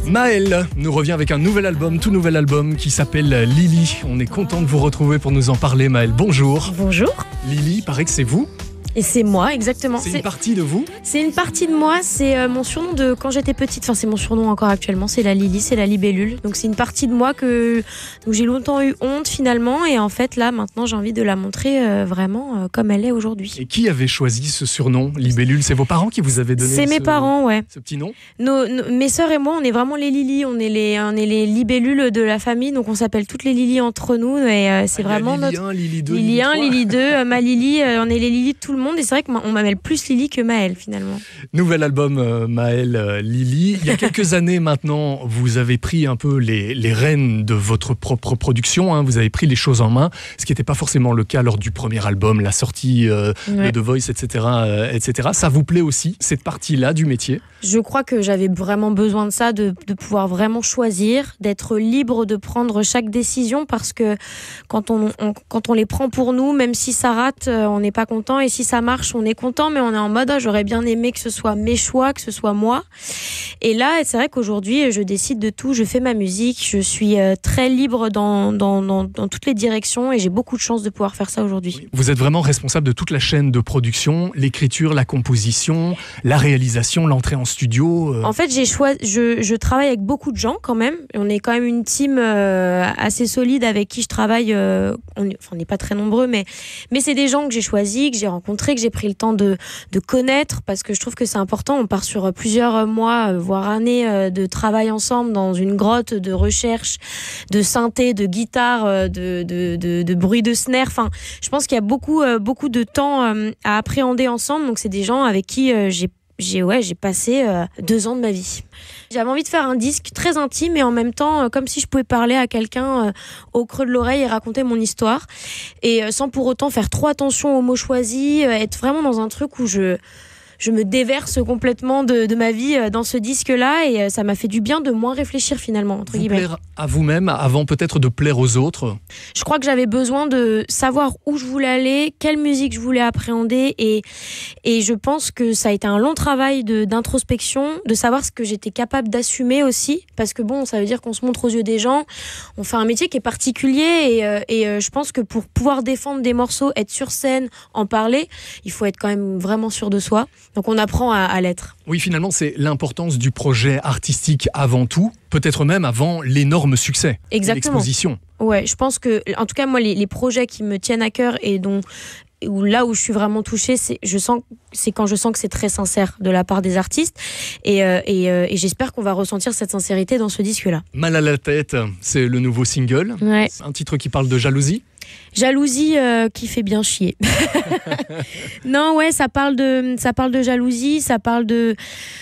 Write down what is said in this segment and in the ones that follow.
Maëlle nous revient avec un nouvel album, tout nouvel album qui s'appelle Lily. On est content de vous retrouver pour nous en parler, Maëlle. Bonjour. Bonjour. Lily, il paraît que c'est vous. Et c'est moi, exactement. C'est une partie de vous. C'est une partie de moi, c'est mon surnom de quand j'étais petite, enfin c'est mon surnom encore actuellement, c'est la Lily, c'est la libellule. Donc c'est une partie de moi où j'ai longtemps eu honte finalement, et en fait là maintenant j'ai envie de la montrer vraiment comme elle est aujourd'hui. Et qui avait choisi ce surnom, libellule? C'est vos parents qui vous avaient donné C'est mes parents, ouais. Ce petit nom. Mes sœurs et moi, on est vraiment les Lily, on est les libellules de la famille, donc on s'appelle toutes les Lily entre nous, et c'est vraiment Lily notre... 1, Lily 2, Lily 1, Lily 2, ma Lily, on est les Lily de tout le monde, et c'est vrai qu'on m'appelle plus Lily que Maëlle finalement. Nouvel album Maëlle, Lily. Il y a quelques années maintenant, vous avez pris un peu les rênes de votre propre production, hein. Vous avez pris les choses en main, ce qui n'était pas forcément le cas lors du premier album, la sortie de The Voice, etc., etc. Ça vous plaît aussi, cette partie-là du métier? Je crois que j'avais vraiment besoin de ça, de pouvoir vraiment choisir, d'être libre de prendre chaque décision, parce que quand on les prend pour nous, même si ça rate, on n'est pas content, et si ça marche, on est content, mais on est en mode j'aurais bien aimé que ce soit mes choix, que ce soit moi. Et là, c'est vrai qu'aujourd'hui, je décide de tout, je fais ma musique, je suis très libre dans toutes les directions, et j'ai beaucoup de chance de pouvoir faire ça aujourd'hui. Vous êtes vraiment responsable de toute la chaîne de production, l'écriture, la composition, la réalisation, l'entrée en studio. En fait, je travaille avec beaucoup de gens quand même. On est quand même une team assez solide avec qui je travaille. On n'est pas très nombreux, mais c'est des gens que j'ai choisis, que j'ai rencontrés, que j'ai pris le temps de connaître, parce que je trouve que c'est important. On part sur plusieurs mois, voire années de travail ensemble dans une grotte de recherche, de synthé, de guitare, de bruit de snare. Enfin, je pense qu'il y a beaucoup de temps à appréhender ensemble. Donc c'est des gens avec qui j'ai passé 2 ans de ma vie. J'avais envie de faire un disque très intime, et en même temps comme si je pouvais parler à quelqu'un au creux de l'oreille et raconter mon histoire, et sans pour autant faire trop attention aux mots choisis, être vraiment dans un truc où je me déverse complètement de ma vie dans ce disque-là, et ça m'a fait du bien de moins réfléchir finalement, entre guillemets. Plaire à vous-même avant peut-être de plaire aux autres? Je crois que j'avais besoin de savoir où je voulais aller, quelle musique je voulais appréhender, et je pense que ça a été un long travail d'introspection, de savoir ce que j'étais capable d'assumer aussi, parce que bon, ça veut dire qu'on se montre aux yeux des gens, on fait un métier qui est particulier, et je pense que pour pouvoir défendre des morceaux, être sur scène, en parler, il faut être quand même vraiment sûr de soi. Donc on apprend à l'être. Oui, finalement, c'est l'importance du projet artistique avant tout, peut-être même avant l'énorme succès. Exactement. L'exposition. Ouais, je pense que, en tout cas, moi, les projets qui me tiennent à cœur et là où je suis vraiment touchée, c'est quand je sens que c'est très sincère de la part des artistes, et j'espère qu'on va ressentir cette sincérité dans ce disque-là. Mal à la tête, c'est le nouveau single. Ouais. C'est un titre qui parle de jalousie. Jalousie qui fait bien chier. Non, ouais, ça parle de jalousie, ça parle de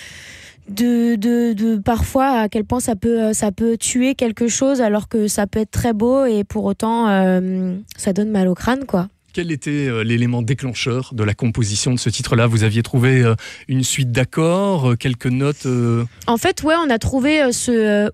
parfois à quel point ça peut tuer quelque chose, alors que ça peut être très beau, et pour autant ça donne mal au crâne, quoi. Quel était l'élément déclencheur de la composition de ce titre-là? Vous aviez trouvé une suite d'accords, quelques notes En fait, ouais, on a trouvé ce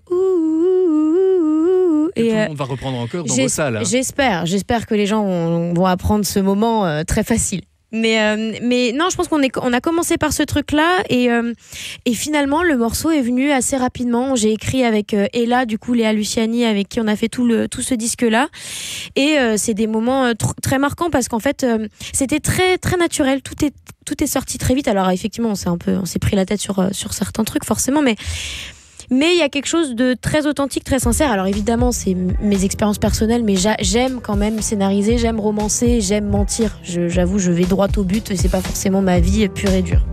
et tout le monde va reprendre encore dans vos salles. J'espère que les gens vont apprendre ce moment très facile. Mais non, je pense qu'on a commencé par ce truc-là, et finalement le morceau est venu assez rapidement. J'ai écrit avec Ella, du coup Léa Luciani, avec qui on a fait tout ce disque-là, et c'est des moments très marquants, parce qu'en fait c'était très très naturel. Tout est sorti très vite. Alors effectivement, on s'est pris la tête sur certains trucs forcément, mais il y a quelque chose de très authentique, très sincère. Alors évidemment, c'est mes expériences personnelles, mais j'aime quand même scénariser, j'aime romancer, j'aime mentir. J'avoue, je vais droit au but, et c'est pas forcément ma vie pure et dure.